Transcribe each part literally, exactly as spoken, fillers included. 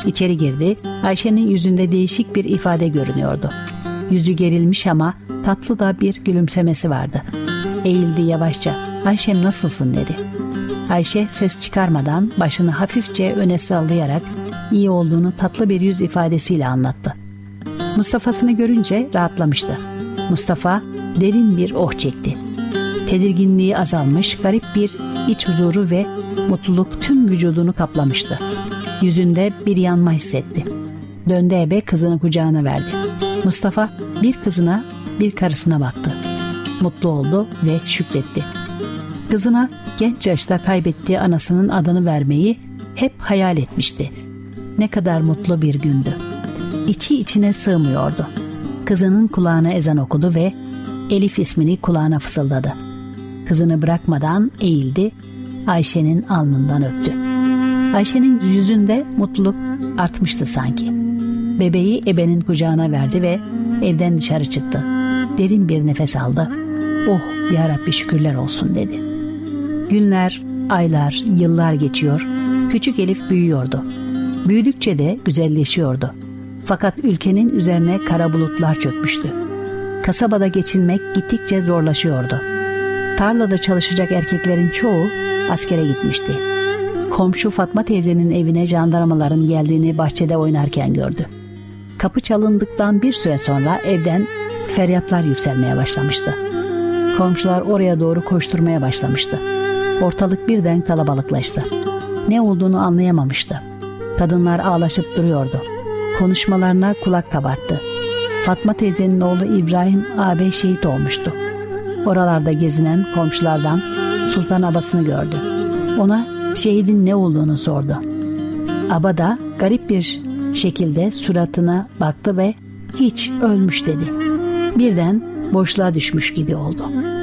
İçeri girdi. Ayşe'nin yüzünde değişik bir ifade görünüyordu. Yüzü gerilmiş ama tatlı da bir gülümsemesi vardı. Eğildi yavaşça. "Ayşem, nasılsın?" dedi. Ayşe ses çıkarmadan başını hafifçe öne sallayarak iyi olduğunu tatlı bir yüz ifadesiyle anlattı. Mustafa'sını görünce rahatlamıştı. Mustafa derin bir oh çekti. Tedirginliği azalmış, garip bir iç huzuru ve mutluluk tüm vücudunu kaplamıştı. Yüzünde bir yanma hissetti. Döndü eve, kızını kucağına verdi. Mustafa bir kızına bir karısına baktı. Mutlu oldu ve şükretti. Kızına genç yaşta kaybettiği anasının adını vermeyi hep hayal etmişti. Ne kadar mutlu bir gündü. İçi içine sığmıyordu. Kızının kulağına ezan okudu ve Elif ismini kulağına fısıldadı. Kızını bırakmadan eğildi, Ayşe'nin alnından öptü. Ayşe'nin yüzünde mutluluk artmıştı sanki. Bebeği ebenin kucağına verdi ve evden dışarı çıktı. Derin bir nefes aldı. "Oh ya Rabbi, şükürler olsun" dedi. Günler, aylar, yıllar geçiyor. Küçük Elif büyüyordu. Büyüdükçe de güzelleşiyordu. Fakat ülkenin üzerine kara bulutlar çökmüştü. Kasabada geçinmek gittikçe zorlaşıyordu. Tarlada çalışacak erkeklerin çoğu askere gitmişti. Komşu Fatma teyzenin evine jandarmaların geldiğini bahçede oynarken gördü. Kapı çalındıktan bir süre sonra evden feryatlar yükselmeye başlamıştı. Komşular oraya doğru koşturmaya başlamıştı. Ortalık birden kalabalıklaştı. Ne olduğunu anlayamamıştı. Kadınlar ağlaşıp duruyordu. Konuşmalarına kulak kabarttı. Fatma teyzenin oğlu İbrahim ağabey şehit olmuştu. Oralarda gezinen komşulardan Sultan abasını gördü. Ona şehidin ne olduğunu sordu. Aba da garip bir şekilde suratına baktı ve "Hiç, ölmüş" dedi. Birden boşluğa düşmüş gibi oldu.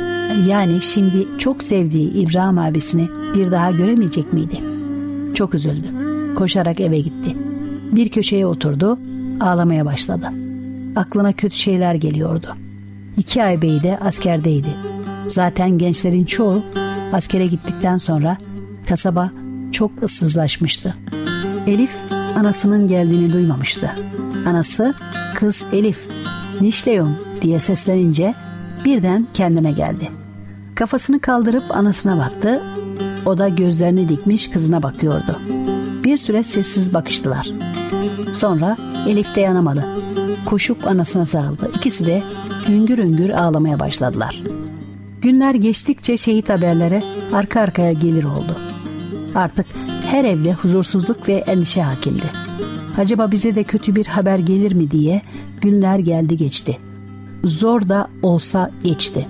Yani şimdi çok sevdiği İbrahim abisini bir daha göremeyecek miydi? Çok üzüldü. Koşarak eve gitti. Bir köşeye oturdu, ağlamaya başladı. Aklına kötü şeyler geliyordu. İki ay beyi de askerdeydi. Zaten gençlerin çoğu askere gittikten sonra kasaba çok ıssızlaşmıştı. Elif anasının geldiğini duymamıştı. Anası "Kız Elif, nişleyum" diye seslenince birden kendine geldi. Kafasını kaldırıp anasına baktı. O da gözlerini dikmiş kızına bakıyordu. Bir süre sessiz bakıştılar. Sonra Elif dayanamadı. Koşup anasına sarıldı. İkisi de hüngür hüngür ağlamaya başladılar. Günler geçtikçe şehit haberleri arka arkaya gelir oldu. Artık her evde huzursuzluk ve endişe hakimdi. Acaba bize de kötü bir haber gelir mi diye günler geldi geçti. Zor da olsa geçti.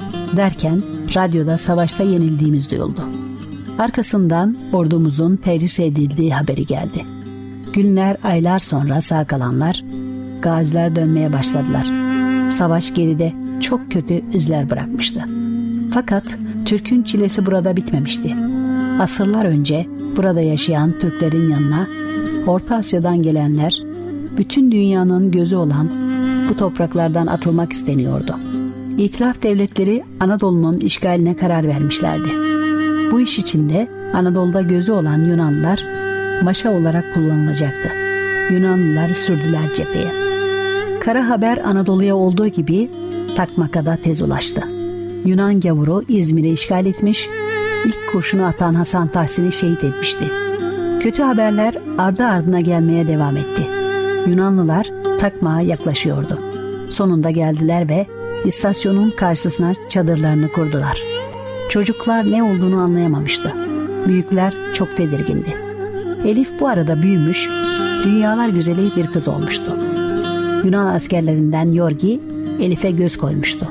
Derken radyoda savaşta yenildiğimiz duyuldu. Arkasından ordumuzun terhis edildiği haberi geldi. Günler, aylar sonra sağ kalanlar, gaziler dönmeye başladılar. Savaş geride çok kötü izler bırakmıştı. Fakat Türk'ün çilesi burada bitmemişti. Asırlar önce burada yaşayan Türklerin yanına Orta Asya'dan gelenler, bütün dünyanın gözü olan bu topraklardan atılmak isteniyordu. İtilaf devletleri Anadolu'nun işgaline karar vermişlerdi. Bu iş için de Anadolu'da gözü olan Yunanlılar maşa olarak kullanılacaktı. Yunanlılar sürdüler cepheye. Kara haber Anadolu'ya olduğu gibi Takmaka'da tez ulaştı. Yunan gavuru İzmir'i işgal etmiş, ilk kurşunu atan Hasan Tahsin'i şehit etmişti. Kötü haberler ardı ardına gelmeye devam etti. Yunanlılar Takmak'a yaklaşıyordu. Sonunda geldiler ve istasyonun karşısına çadırlarını kurdular. Çocuklar ne olduğunu anlayamamıştı. Büyükler çok tedirgindi. Elif bu arada büyümüş, dünyalar güzeli bir kız olmuştu. Yunan askerlerinden Yorgi Elif'e göz koymuştu.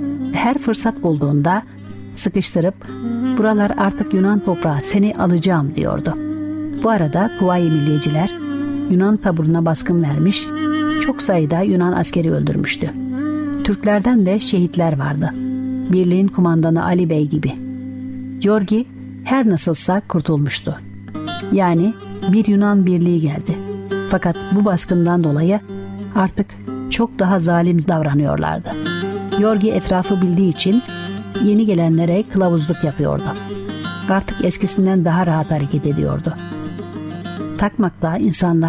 Her fırsat bulduğunda sıkıştırıp "Buralar artık Yunan toprağı, seni alacağım" diyordu. Bu arada Kuvayi Milliyeciler Yunan taburuna baskın vermiş, çok sayıda Yunan askeri öldürmüştü. Türklerden de şehitler vardı. Birliğin kumandanı Ali Bey gibi. Yorgi her nasılsa kurtulmuştu. Yani bir Yunan birliği geldi. Fakat bu baskından dolayı artık çok daha zalim davranıyorlardı. Yorgi etrafı bildiği için yeni gelenlere kılavuzluk yapıyordu. Artık eskisinden daha rahat hareket ediyordu. Takmak'ta insanlar